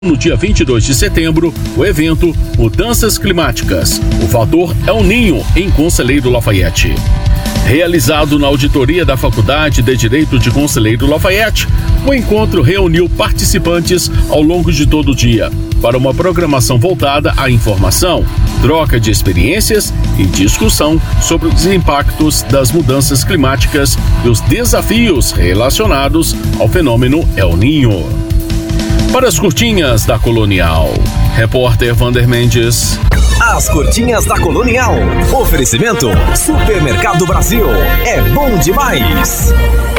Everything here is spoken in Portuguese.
No dia 22 de setembro, o evento Mudanças Climáticas, o fator El Niño, em Conselheiro Lafayette. Realizado na auditoria da Faculdade de Direito de Conselheiro Lafayette, o encontro reuniu participantes ao longo de todo o dia para uma programação voltada à informação, troca de experiências e discussão sobre os impactos das mudanças climáticas e os desafios relacionados ao fenômeno El Niño. Para as curtinhas da Colonial, repórter Vander Mendes. As curtinhas da Colonial. Oferecimento Supermercado Brasil. É bom demais.